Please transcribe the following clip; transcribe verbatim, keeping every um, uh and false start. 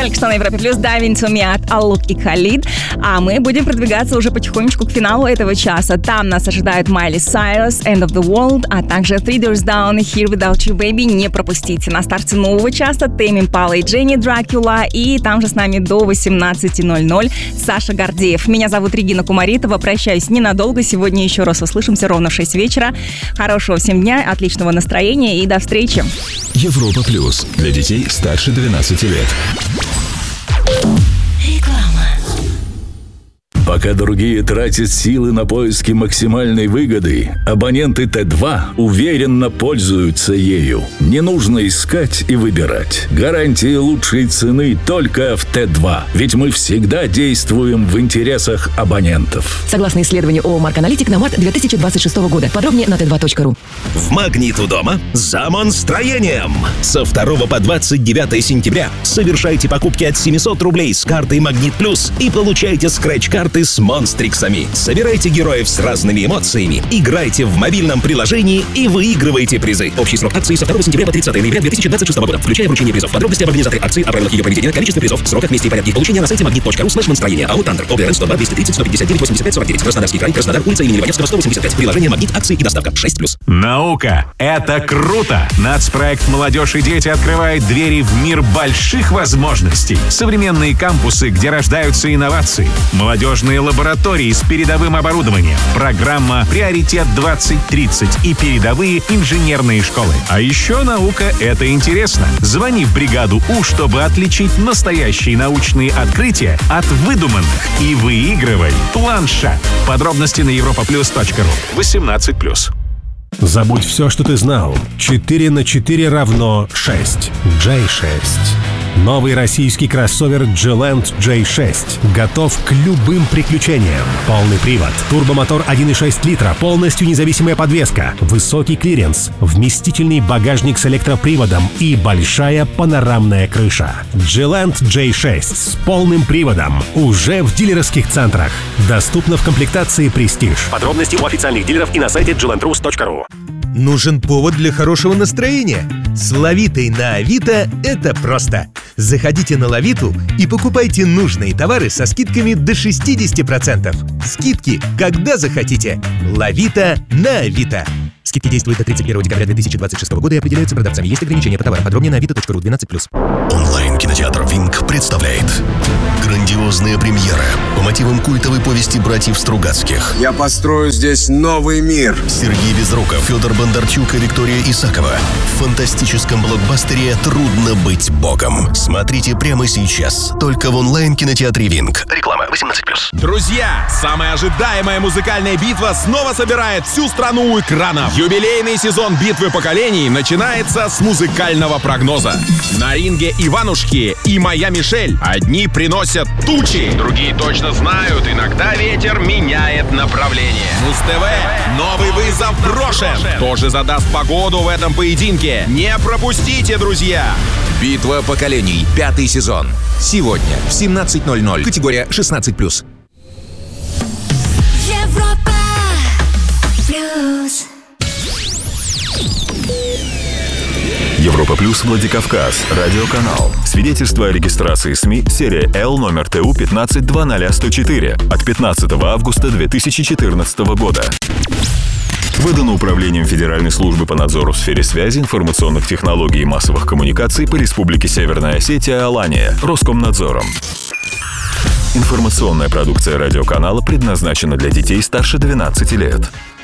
Только что на Европе Плюс Diving to Me от Аллук и Халид. А мы будем продвигаться уже потихонечку к финалу этого часа. Там нас ожидают Майли Сайрус, End of the World, а также Three Doors Down и Here Without You Baby. Не пропустите. На старте нового часа Тейм Импала и Дженни Дракула. И там же с нами до восемнадцати ноль-ноль Саша Гордеев. Меня зовут Регина Кумаритова. Прощаюсь ненадолго. Сегодня еще раз услышимся ровно в шесть вечера. Хорошего всем дня, отличного настроения и до встречи. Европа Плюс. Для детей старше двенадцати лет. Пока другие тратят силы на поиски максимальной выгоды, абоненты Т два уверенно пользуются ею. Не нужно искать и выбирать. Гарантия лучшей цены только в Т два. Ведь мы всегда действуем в интересах абонентов. Согласно исследованию ООО «Марк Аналитик» на март две тысячи двадцать шестого года. Подробнее на тэ два точка ру. В «Магнит у дома» за монстроением. Со второго по двадцать девятое сентября совершайте покупки от семисот рублей с картой «Магнит Плюс» и получайте скретч-карты с монстриксами. Собирайте героев с разными эмоциями, играйте в мобильном приложении и выигрывайте призы. Общий срок акции со второго сентября по тридцатое ноября две тысячи двадцать шестого года, включая вручение призов. Подробности об организаторе акции, о правилах ее проведения, количестве призов, сроках, месте и порядке их получения на сайте магнит точка ру слэш монстроение. АО «Тандер». ОГРН сто два двести тридцать сто пятьдесят девять восемьдесят пять сорок девять. Краснодарский край, Краснодар, улица имени Леваневского, сто восемьдесят пять. Приложение «Магнит», акции и доставка шесть плюс. Наука — это круто! Нацпроект «Молодежь и дети» открывает двери в мир больших возможностей. Современные кампусы, где рождаются инновации. Молодежные лаборатории с передовым оборудованием. Программа «Приоритет двадцать тридцать» и передовые инженерные школы. А еще наука — это интересно. Звони в бригаду У, чтобы отличить настоящие научные открытия от выдуманных. И выигрывай планшет. Подробности на европа плюс точка ру. восемнадцать плюс. Забудь все, что ты знал. четыре на четыре равно шесть. джей шесть. Новый российский кроссовер G-Land джей шесть готов к любым приключениям. Полный привод, турбомотор один и шесть литра, полностью независимая подвеска, высокий клиренс, вместительный багажник с электроприводом и большая панорамная крыша. G-Land джей шесть с полным приводом уже в дилерских центрах. Доступно в комплектации «Престиж». Подробности у официальных дилеров и на сайте джи ленд рус точка ру. Нужен повод для хорошего настроения? С Лавитой на Авито это просто. Заходите на Лавиту и покупайте нужные товары со скидками до шестьдесят процентов. Скидки, когда захотите. Лавита на Авито. Скидки действуют до тридцать первого декабря две тысячи двадцать шестого года и определяются продавцами. Есть ограничения по товарам. Подробнее на авито точка ру двенадцать плюс. Онлайн-кинотеатр «Винг» представляет грандиозная премьера по мотивам культовой повести братьев Стругацких. Я построю здесь новый мир. Сергей Безруков, Федор Бондарчук и Виктория Исакова. В фантастическом блокбастере «Трудно быть богом». Смотрите прямо сейчас. Только в онлайн-кинотеатре «Винг». Реклама восемнадцать плюс. Друзья, самая ожидаемая музыкальная битва снова собирает всю страну у экранов. Юбилейный сезон битвы поколений начинается с музыкального прогноза. На ринге Иванушки и моя Мишель. Одни приносят тучи, другие точно знают, иногда ветер меняет направление. Муз-ТВ новый вызов брошен. Кто же задаст погоду в этом поединке? Не пропустите, друзья! Битва поколений. Пятый сезон. Сегодня в семнадцать ноль ноль. Категория шестнадцать плюс. Европа Плюс. Европа Плюс, Владикавказ. Радиоканал. Свидетельство о регистрации СМИ. Серия Л, номер ТУ пятнадцать двадцать сто четыре. От пятнадцатого августа две тысячи четырнадцатого года. Выдано Управлением Федеральной службы по надзору в сфере связи, информационных технологий и массовых коммуникаций по Республике Северная Осетия, Алания, Роскомнадзором. Информационная продукция радиоканала предназначена для детей старше двенадцати лет.